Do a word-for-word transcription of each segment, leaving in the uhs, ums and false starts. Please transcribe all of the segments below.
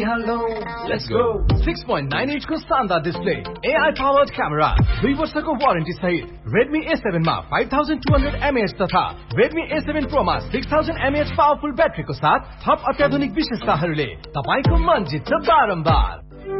गरिहाल्नु let's go six point nine inch को शानदार display, A I powered camera, दुई वर्षको वारेन्टी सहित Redmi A seven मा five thousand two hundred milliamp hour तथा Redmi A seven Pro मा six thousand milliamp hour powerful ब्याट्रीको साथ थप अत्याधुनिक विशेषताहरूले तपाईको मन जित्छ बारम्बार।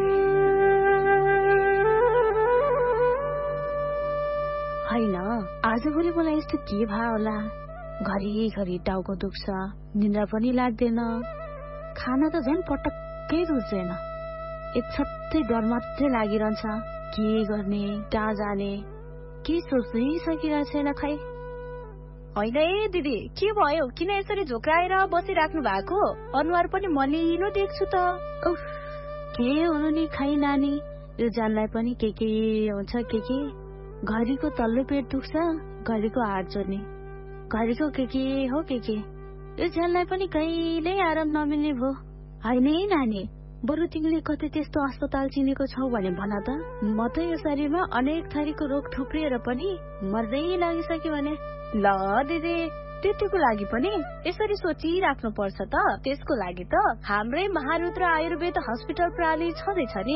हैन, आजभोलि मलाई यस्तो के भयो होला? घरि घरि टाउको दुख्छ, निन्द्रा पनि लाग्दैन, खाना त झन् पटक्कै रुच्दैन। एक छत्तै डर मात्रै लागिरहन्छ। के गर्ने, कहाँ जाने, के सोच्दै सकिरहेको छैन खै। होइन ए दिदी, के भयो? किन यसरी झोक्राएर बसिराख्नु भएको? अनुहार पनि मलिलो देख्छु त। उफ, के हुनु नि खै नानी, यो जानलाई पनि के के हुन्छ के के। घरिको तल्लो पेट दुख्छ, घरिको हात जोड्ने, घरिको के के हो के के। यो जानलाई पनि कहिल्यै आराम नमिल्ने भो। होइन है नानी, बरु तिमीले कतै त्यस्तो अस्पताल चिनेको छौ भने भन त। म त यो शरीरमा अनेक थरीको रोग थुप्रिएर पनि मर्दै लागिसक्यो भने। ल दिदी, त्यतिको लागि पनि यसरी सोचिराख्नु पर्छ त। त्यसको लागि त हाम्रै महारुद्र आयुर्वेद हस्पिटल प्रणाली छँदैछ नि।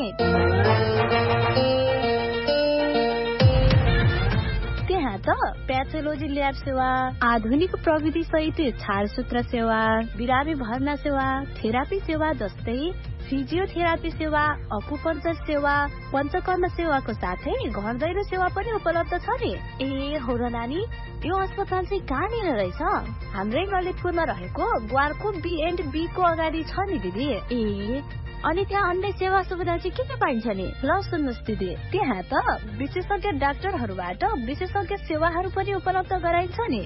त्यहाँ त प्याथोलोजी ल्याब सेवा, आधुनिक प्रविधि सहित छारसूत्र सेवा, बिरामी भर्ना सेवा, थेरापी सेवा जस्तै फिजियोथेरापी सेवा, अकुपंचर सेवा, पञ्चकर्म सेवाको साथै घर दैलो सेवा पनि उपलब्ध छ नि। ए हो र नानी, यो अस्पताल चाहिँ कहाँनिर रहेछ? हाम्रै ललितपुरमा रहेको ग्वारको बी एन्ड बी को अगाडि छ नि दिदी। ए, अनि त्यहाँ अन्य सेवा सुविधा चाहिँ के के पाइन्छ नि? ल सुन्नुहोस् दिदी, त्यहाँ त विशेषज्ञ डाक्टरहरूबाट विशेषज्ञ सेवाहरू पनि उपलब्ध गराइन्छ नि।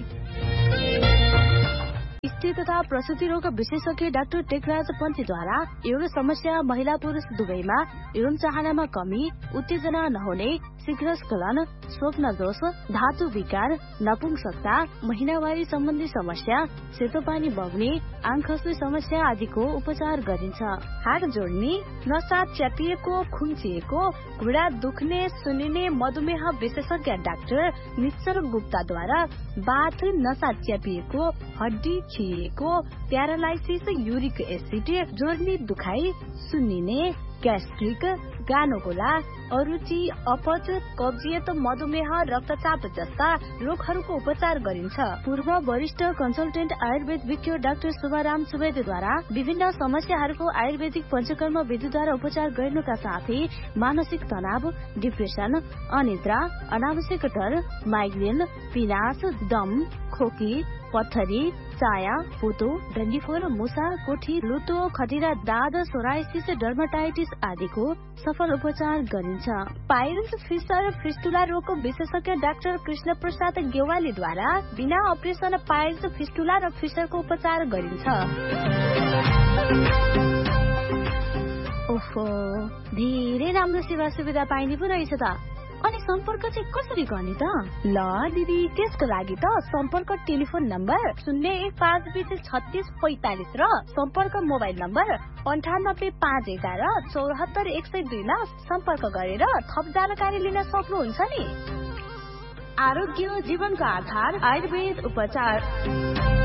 स्त्री तथा प्रसुति रोग विशेषज्ञ डाक्टर टेकराज पन्थीद्वारा यौन समस्या महिला पुरुष दुवैमा यौन चाहनामा कमी, उत्तेजना नहुने, शीघ्र स्खलन, स्वप्न दोष, धातु विकार, नपुंसकता, महिनावारी सम्बन्धी समस्या, सेतो पानी बग्ने, आँख खस्ने समस्या आदिको उपचार गरिन्छ। हात जोड्ने, नसा च्यापिएको, खुम्चिएको, घुँडा दुख्ने, सुनिने मधुमेह विशेषज्ञ डाक्टर निश्चल गुप्ताद्वारा बाथ, नसा च्यापिएको, हड्डी खिएको, प्यारालाइसिस, युरिक एसिड, जोर्नी दुखाइ, सुन्निने, ग्यास्ट्रिक, गानोगोला, अरुचि, अपच, कब्जियत, मधुमेह, रक्तचाप जस्ता रोगहरूको उपचार गरिन्छ। पूर्व वरिष्ठ कन्सल्टेन्ट आयुर्वेद विज्ञ डाक्टर शुभाराम सुवेदीद्वारा विभिन्न समस्याहरूको आयुर्वेदिक पञ्चकर्म विधिद्वारा उपचार गर्नुका साथै मानसिक तनाव, डिप्रेसन, अनिद्रा, अनावश्यक डर, माइग्रेन, पिनास, दम, खोकी, पत्थरी, चाया, पोतो, डन्डीफोर, मुसा, कोठी, लुतो, खटिरा, दाद, सोराइसिस, डर्माटाइटिस आदिको सफल उपचार गरिन्छ। पाइल्स, फिसर, फिस्टुला रोगको विशेषज्ञ डाक्टर कृष्ण प्रसाद गेवालीद्वारा बिना अपरेसन पाइल्स, फिस्टुला र फिसरको उपचार गरिन्छ। ओहो, धेरै राम्रो सेवा सुविधा पाइने पो रहेछ त। अनि सम्पर्क चाहिँ कसरी गर्ने त? ल दिदी, त्यसको लागि त सम्पर्क टेलिफोन नम्बर शून्य एक पाँच बिस छत्तीस पैतालिस र सम्पर्क मोबाइल नम्बर अन्ठानब्बे पाँच एघार चौहत्तर एक सय दुईमा सम्पर्क गरेर थप जानकारी लिन सक्नुहुन्छ नि। आरोग्य जीवनको आधार आयुर्वेद उपचार।